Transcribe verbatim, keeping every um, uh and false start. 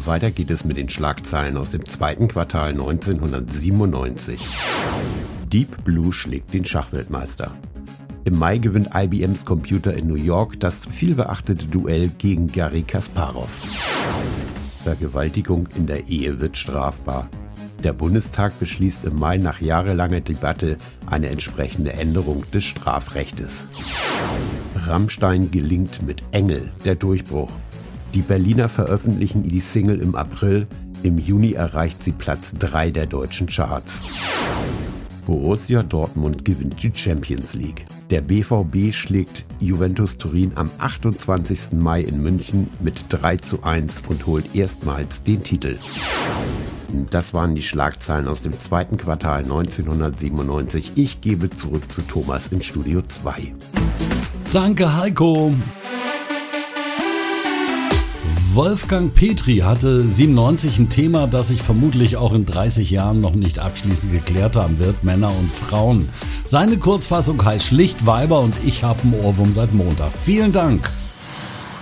Weiter geht es mit den Schlagzeilen aus dem zweiten Quartal neunzehnhundertsiebenundneunzig. Deep Blue schlägt den Schachweltmeister. Im Mai gewinnt I B Ms Computer in New York das vielbeachtete Duell gegen Garry Kasparov. Vergewaltigung in der Ehe wird strafbar. Der Bundestag beschließt im Mai nach jahrelanger Debatte eine entsprechende Änderung des Strafrechtes. Rammstein gelingt mit Engel der Durchbruch. Die Berliner veröffentlichen die Single im April, im Juni erreicht sie Platz drei der deutschen Charts. Borussia Dortmund gewinnt die Champions League. Der B V B schlägt Juventus Turin am achtundzwanzigsten Mai in München mit drei zu eins und holt erstmals den Titel. Das waren die Schlagzeilen aus dem zweiten Quartal neunzehnhundertsiebenundneunzig. Ich gebe zurück zu Thomas in Studio zwei. Danke, Heiko. Wolfgang Petri hatte siebenundneunzig ein Thema, das sich vermutlich auch in dreißig Jahren noch nicht abschließend geklärt haben wird, Männer und Frauen. Seine Kurzfassung heißt schlicht Weiber und ich habe einen Ohrwurm seit Montag. Vielen Dank.